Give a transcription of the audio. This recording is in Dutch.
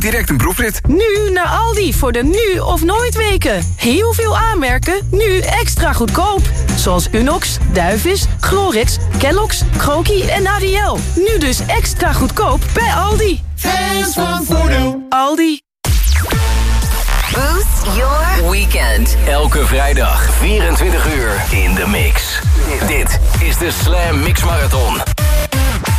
direct een proefrit. Nu naar Aldi voor de nu of nooit weken. Heel veel aanmerken, nu extra goedkoop. Zoals Unox, Duivis, Glorix, Kellogg's, Croaky en ADL. Nu dus extra goedkoop bij Aldi. Fans van Voordeel. Aldi. Boost your weekend. Elke vrijdag 24 uur in de mix. Dit is de Slam Mix Marathon.